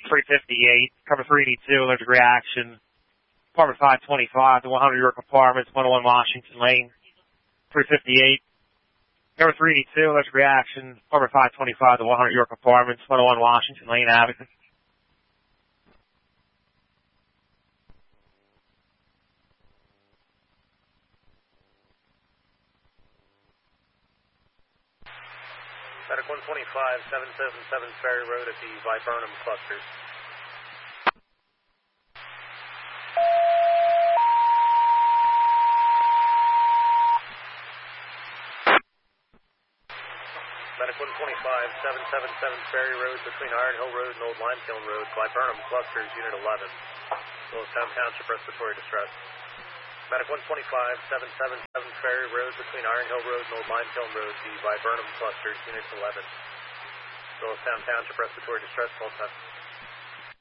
358, cover 382, allergic reaction. Apartment 525 to 100 York Apartments, 101 Washington Lane. 358, cover 382, allergic reaction. Apartment 525 to 100 York Apartments, 101 Washington Lane, Abington. Medic 125, 777 Ferry Road at the Viburnum clusters. Medic 125, 777 Ferry Road between Iron Hill Road and Old Limekiln Road, Viburnum clusters, Unit 11. Willistown Township respiratory distress. Medic 125, 777 Ferry Road between Iron Hill Road and Old Limekiln Road, the Viburnum clusters, Unit 11. Willistown Township respiratory distress, call 10.